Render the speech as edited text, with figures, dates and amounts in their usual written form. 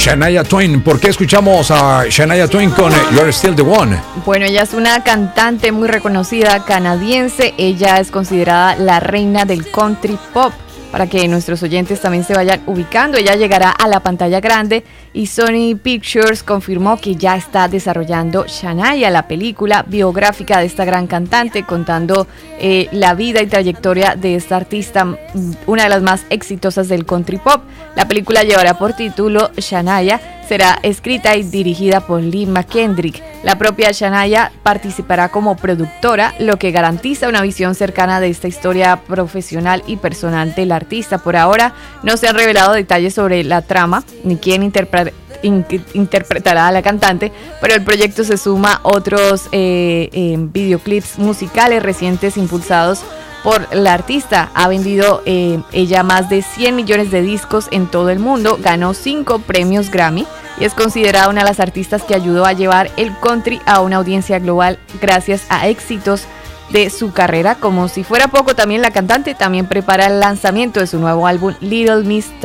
Shania Twain. ¿Por qué escuchamos a Shania Twain con You're Still the One? Bueno, ella es una cantante muy reconocida canadiense. Ella es considerada la reina del country pop. Para que nuestros oyentes también se vayan ubicando, ella llegará a la pantalla grande y Sony Pictures confirmó que ya está desarrollando Shania, la película biográfica de esta gran cantante, contando la vida y trayectoria de esta artista, una de las más exitosas del country pop. La película llevará por título Shania, será escrita y dirigida por Lee McKendrick. La propia Shania participará como productora, lo que garantiza una visión cercana de esta historia profesional y personal del artista. Por ahora no se han revelado detalles sobre la trama ni quién interpretará a la cantante, pero el proyecto se suma a otros videoclips musicales recientes impulsados por la artista. Ha vendido ella más de 100 millones de discos en todo el mundo, ganó 5 premios Grammy y es considerada una de las artistas que ayudó a llevar el country a una audiencia global gracias a éxitos de su carrera. Como si fuera poco, también la cantante también prepara el lanzamiento de su nuevo álbum Little Miss